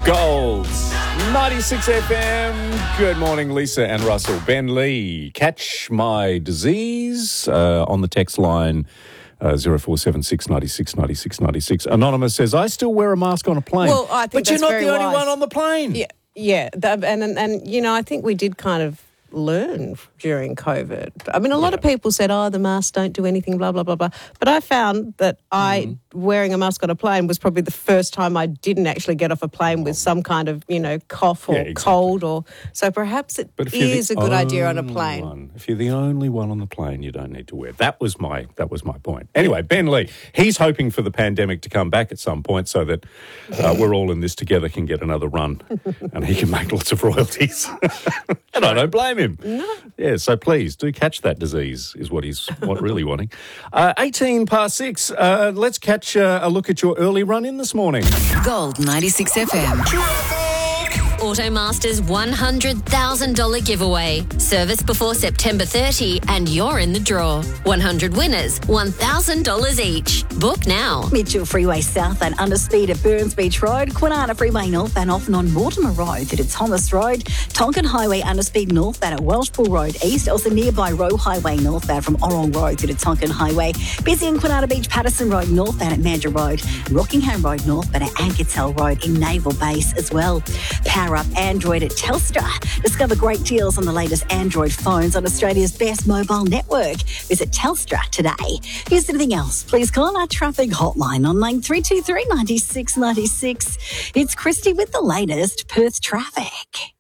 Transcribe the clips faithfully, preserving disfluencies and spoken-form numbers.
Gold ninety-six F M. Good morning, Lisa and Russell. Ben Lee, catch my disease uh, on the text line uh, zero four seven six nine six nine six nine six. Anonymous says, I still wear a mask on a plane. Well, I think but you're that's not very the only wise. one on the plane. Yeah, yeah, that, and, and and you know, I think we did kind of learn during COVID. I mean, a lot Yeah. of people said, "Oh, the masks don't do anything," blah blah blah blah. But I found that I Mm-hmm. wearing a mask on a plane was probably the first time I didn't actually get off a plane with some kind of, you know, cough or Yeah, exactly. cold or so. Perhaps it But if you're is the a good idea on a only plane. one- if you're the only one on the plane, you don't need to wear. That was my that was my point. Anyway, Ben Lee, he's hoping for the pandemic to come back at some point so that uh, we're all in this together, can get another run, and he can make lots of royalties. And I don't blame him. No. Yeah, so please do catch that disease, is what he's what really wanting. Uh, eighteen past six. Uh, let's catch uh, a look at your early run in this morning. Gold ninety-six F M. Automaster's one hundred thousand dollars giveaway. Service before September thirtieth and you're in the draw. one hundred winners, one thousand dollars each. Book now. Mitchell Freeway South and underspeed at Burns Beach Road, Kwinana Freeway North and off on Mortimer Road at Thomas Road, Tonkin Highway underspeed north and at Welshpool Road East, also nearby Roe Highway northbound from Orrong Road to the Tonkin Highway, busy in Kwinana Beach, Patterson Road north and at Mandurah Road, Rockingham Road north and at Anketel Road in Naval Base as well. Power up Android at Telstra. Discover great deals on the latest Android phones on Australia's best mobile network. Visit Telstra today. Here's anything else. Please call our traffic hotline on nine three two three nine six nine six. It's Christy with the latest Perth traffic.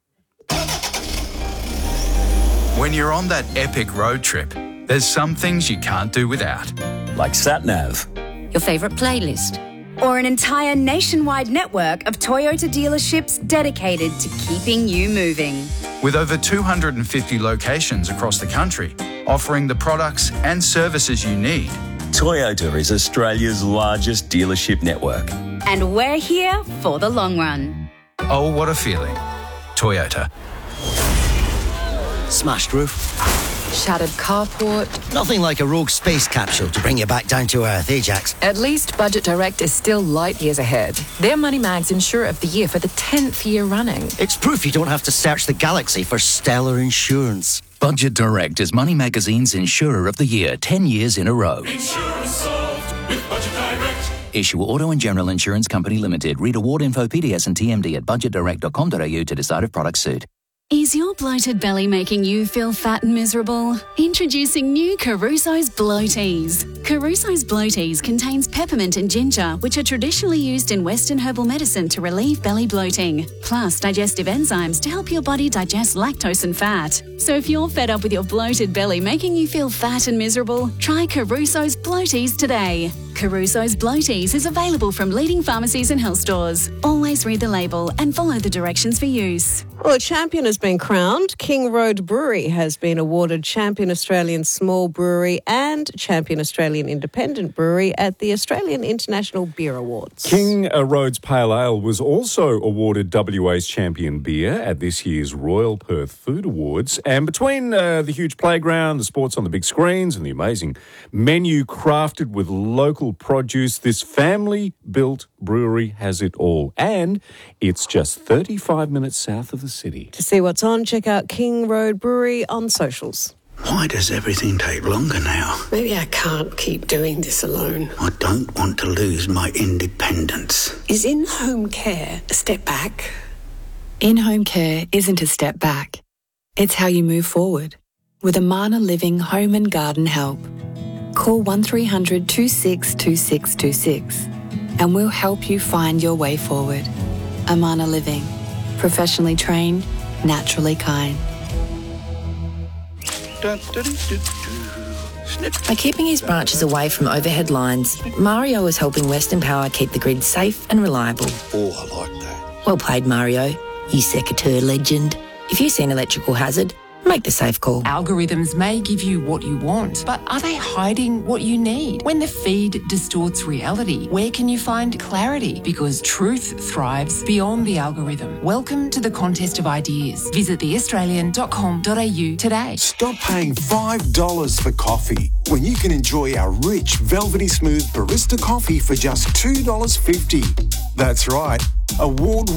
When you're on that epic road trip, there's some things you can't do without. Like SatNav. Your favourite playlist. Or an entire nationwide network of Toyota dealerships dedicated to keeping you moving. With over two hundred fifty locations across the country, offering the products and services you need. Toyota is Australia's largest dealership network. And we're here for the long run. Oh, what a feeling. Toyota. Smashed roof. Shattered carport. Nothing like a rogue space capsule to bring you back down to earth, eh, Jax? At least Budget Direct is still light years ahead. They're Money Mag's Insurer of the Year for the tenth year running. It's proof you don't have to search the galaxy for stellar insurance. Budget Direct is Money Magazine's Insurer of the Year, ten years in a row. Insurance solved with Budget Direct. Issue Auto and General Insurance Company Limited. Read award info, P D S and T M D at budget direct dot com dot a u to decide if products suit. Is your bloated belly making you feel fat and miserable? Introducing new Caruso's Bloaties. Caruso's Bloaties contains peppermint and ginger, which are traditionally used in Western herbal medicine to relieve belly bloating, plus digestive enzymes to help your body digest lactose and fat. So if you're fed up with your bloated belly making you feel fat and miserable, try Caruso's Bloaties today. Caruso's Bloaties is available from leading pharmacies and health stores. Always read the label and follow the directions for use. Well, a champion has been crowned. King Road Brewery has been awarded Champion Australian Small Brewery and Champion Australian Independent Brewery at the Australian International Beer Awards. King Road's Pale Ale was also awarded W A's Champion Beer at this year's Royal Perth Food Awards. And between uh, the huge playground, the sports on the big screens and the amazing menu crafted with local produce, this family-built brewery has it all. And it's just thirty-five minutes south of the city. To see what's on, check out King Road Brewery on socials. Why does everything take longer now? Maybe I can't keep doing this alone. I don't want to lose my independence. Is in-home care a step back? In-home care isn't a step back. It's how you move forward. With Amana Living Home and Garden Help. Call one three hundred two six two six two six and we'll help you find your way forward. Amana Living. Professionally trained, naturally kind. By keeping his branches away from overhead lines, Mario is helping Western Power keep the grid safe and reliable. Oh, I like that. Well played, Mario, you secateur legend. If you see an electrical hazard, make the safe call. Algorithms may give you what you want, but are they hiding what you need? When the feed distorts reality, where can you find clarity? Because truth thrives beyond the algorithm. Welcome to the contest of ideas. Visit the australian dot com dot a u today. Stop paying five dollars for coffee when you can enjoy our rich, velvety smooth barista coffee for just two dollars fifty. That's right, award